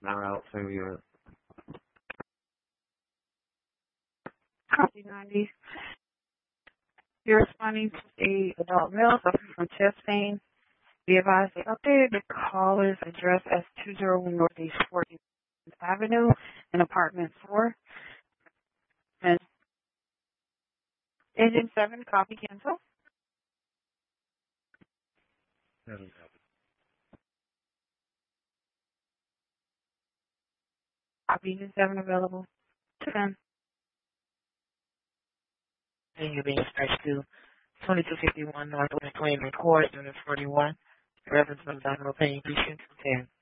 Now out to your Copy 90. You're responding to a adult male suffering from chest pain. Be advised they updated the caller's address as 201 Northeast 14th Avenue in apartment 4. And Engine 7, copy cancel. 7. Copy Engine 7 available. 10. And you're being dispatched to 2251 Northwest 20 Court, Unit 41. Reference of abdominal pain, patient 10.